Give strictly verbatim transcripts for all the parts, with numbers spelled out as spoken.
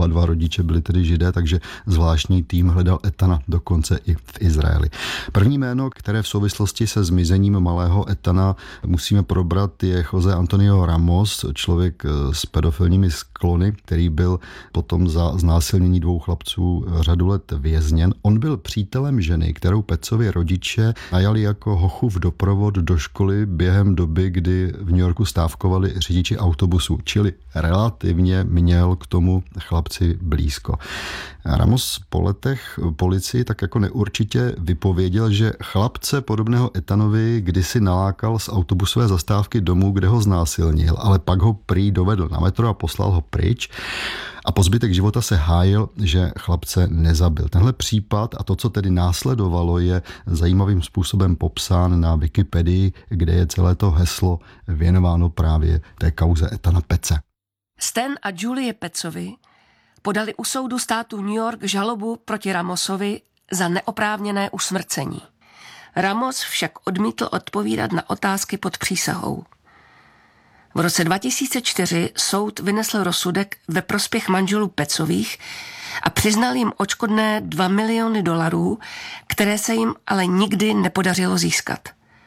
oba dva rodiče byli tedy Židé, takže zvláštní tým hledal Etana dokonce i v Izraeli. První jméno, které v souvislosti se zmizením malého Etana musíme probrat, je José Antonio Ramos, člověk s pedofilními sklony, který byl potom za znásilnění dvou chlapců řadu let vězněn. On byl přítelem ženy, kterou Pecovi rodiče najali jako hochu v doprovod do školy během doby, kdy v New Yorku stávkovali řidiči autobusu, čili relativně měl k tomu chlapci blízko. Ramos po letech policii tak jako neurčitě vypověděl, že chlapce podobného Etanovi kdysi nalákal z autobusové zastávky domů, kde ho znásilnil, ale pak ho prý dovedl na metro a poslal ho pryč. A po zbytek života se hájil, že chlapce nezabil. Tenhle případ a to, co tedy následovalo, je zajímavým způsobem popsán na Wikipedii, kde je celé to heslo věnováno právě té kauze Etana Pece. Stan a Julie Pecovi podali u soudu státu New York žalobu proti Ramosovi za neoprávněné usmrcení. Ramos však odmítl odpovídat na otázky pod přísahou. V roce dva tisíce čtyři soud vynesl rozsudek ve prospěch manželů Pecových a přiznal jim odškodné dva miliony dolarů, které se jim ale nikdy nepodařilo získat.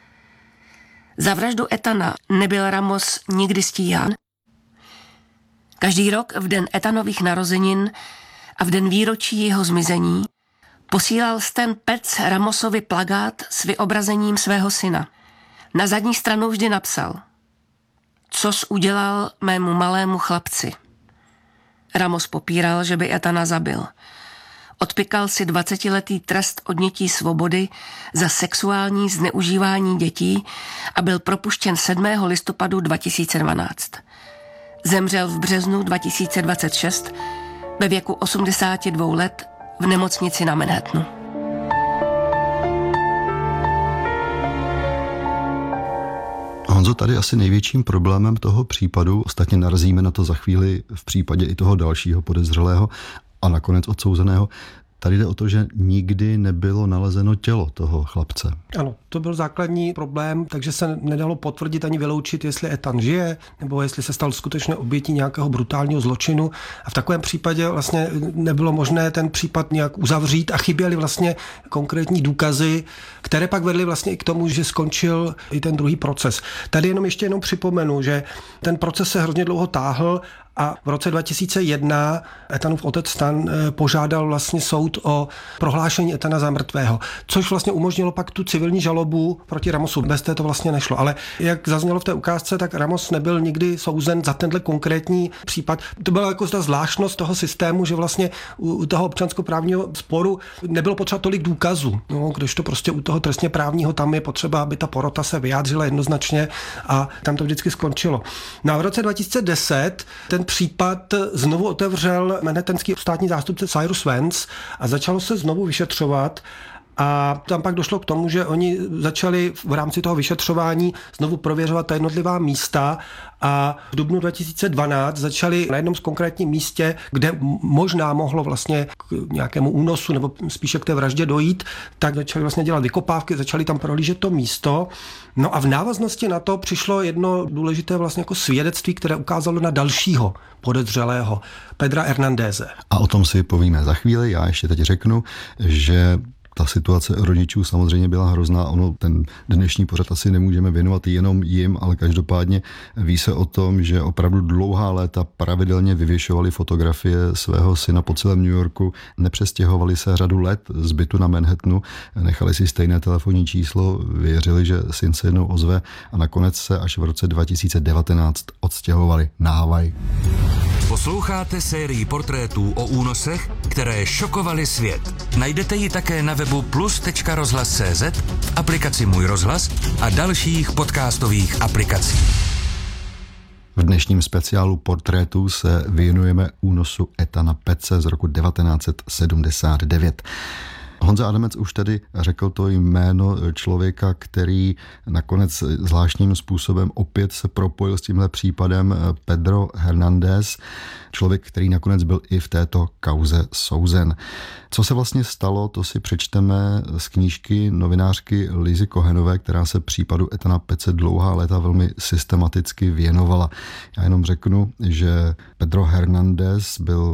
Za vraždu Etana nebyl Ramos nikdy stíhán. Každý rok v den Etanových narozenin a v den výročí jeho zmizení posílal Stan Pec Ramosovi plakát s vyobrazením svého syna. Na zadní stranu vždy napsal: "Cos udělal mému malému chlapci." Ramos popíral, že by Etana zabil. Odpykal si dvacetiletý trest odnětí svobody za sexuální zneužívání dětí a byl propuštěn sedmého listopadu dva tisíce dvanáct. Zemřel v březnu dva tisíce dvacet šest ve věku osmdesáti dvou let v nemocnici na Manhattanu. Honzo, tady asi největším problémem toho případu, ostatně narazíme na to za chvíli v případě i toho dalšího podezřelého a nakonec odsouzeného, tady jde o to, že nikdy nebylo nalezeno tělo toho chlapce. Ano, to byl základní problém, takže se nedalo potvrdit ani vyloučit, jestli Etan žije, nebo jestli se stal skutečně obětí nějakého brutálního zločinu. A v takovém případě vlastně nebylo možné ten případ nějak uzavřít a chyběly vlastně konkrétní důkazy, které pak vedly vlastně i k tomu, že skončil i ten druhý proces. Tady jenom ještě jenom připomenu, že ten proces se hrozně dlouho táhl a v roce dva tisíce jedna Etanův otec Stan požádal vlastně soud o prohlášení Etana za mrtvého, což vlastně umožnilo pak tu civilní žalobu proti Ramosu. Bez té to vlastně nešlo. Ale jak zaznělo v té ukázce, tak Ramos nebyl nikdy souzen za tenhle konkrétní případ. To byla jako ta zvláštnost toho systému, že vlastně u toho občanskoprávního sporu nebylo potřeba tolik důkazů. No, když to prostě u toho trestně právního tam je potřeba, aby ta porota se vyjádřila jednoznačně a tam to vždycky skončilo. No a v roce dva tisíce deset ten případ znovu otevřel manhattanský státní zástupce Cyrus Vance a začalo se znovu vyšetřovat. A tam pak došlo k tomu, že oni začali v rámci toho vyšetřování znovu prověřovat ta jednotlivá místa a v dubnu dva tisíce dvanáct začali na jednom z konkrétním místě, kde možná mohlo vlastně k nějakému únosu nebo spíše k té vraždě dojít, tak začali vlastně dělat vykopávky, začali tam prohlížet to místo. No a v návaznosti na to přišlo jedno důležité vlastně jako svědectví, které ukázalo na dalšího podezřelého, Pedra Hernandéze. A o tom si povíme za chvíli. Já ještě teď řeknu, že ta situace rodičů samozřejmě byla hrozná. Ono, ten dnešní pořad asi nemůžeme věnovat jenom jim, ale každopádně ví se o tom, že opravdu dlouhá léta pravidelně vyvěšovali fotografie svého syna po celém New Yorku, nepřestěhovali se řadu let z bytu na Manhattanu, nechali si stejné telefonní číslo, věřili, že syn se jednou ozve a nakonec se až v roce dva tisíce devatenáct odstěhovali na Havaj. Posloucháte sérii portrétů o únosech, které šokovaly svět. Najdete ji také na webu plus tečka rozhlas tečka cé zet, v aplikaci Můj rozhlas a dalších podcastových aplikacích. V dnešním speciálu portrétů se věnujeme únosu Etana Pece z roku devatenáct set sedmdesát devět. Honza Adamec už tedy řekl to jméno člověka, který nakonec zvláštním způsobem opět se propojil s tímhle případem, Pedro Hernández, člověk, který nakonec byl i v této kauze souzen. Co se vlastně stalo, to si přečteme z knížky novinářky Lizy Cohenové, která se případu Etana Pece dlouhá léta velmi systematicky věnovala. Já jenom řeknu, že Pedro Hernández byl